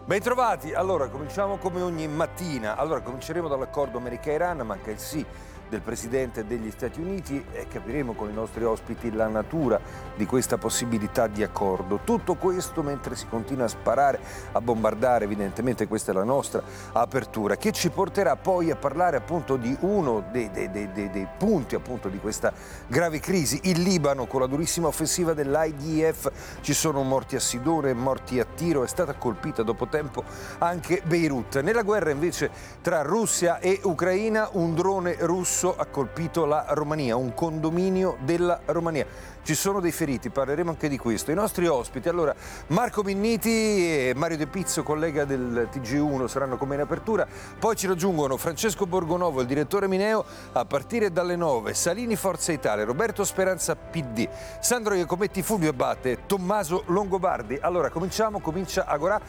Bentrovati, allora cominciamo come ogni mattina. Allora cominceremo dall'accordo America-Iran, manca il sì del Presidente degli Stati Uniti e capiremo con i nostri ospiti la natura di questa possibilità di accordo. Tutto questo mentre si continua a sparare, a bombardare, evidentemente questa è la nostra apertura, che ci porterà poi a parlare appunto di uno dei punti appunto di questa grave crisi, il Libano con la durissima offensiva dell'IDF, ci sono morti a Sidone, morti a tiro, è stata colpita dopo tempo anche Beirut. Nella guerra invece tra Russia e Ucraina un drone russo ha colpito la Romania, un condominio della Romania. Ci sono dei feriti, parleremo anche di questo. I nostri ospiti, allora, Marco Minniti e Mario De Pizzo, collega del TG1, saranno con me in apertura. Poi ci raggiungono Francesco Borgonovo, il direttore Mineo, a partire dalle 9, Salini Forza Italia, Roberto Speranza PD, Sandro Iacometti Fulvio Abate, Tommaso Longobardi. Allora, comincia Agorà.